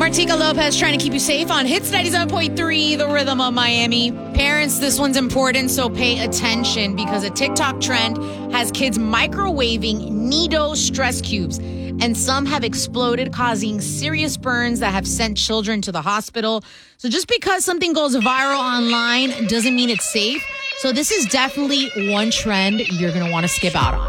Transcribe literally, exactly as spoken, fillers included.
Martika Lopez trying to keep you safe on Hits ninety-seven point three, the rhythm of Miami. Parents, this one's important, so pay attention because a TikTok trend has kids microwaving Nido stress cubes. And some have exploded, causing serious burns that have sent children to the hospital. So just because something goes viral online doesn't mean it's safe. So this is definitely one trend you're going to want to skip out on.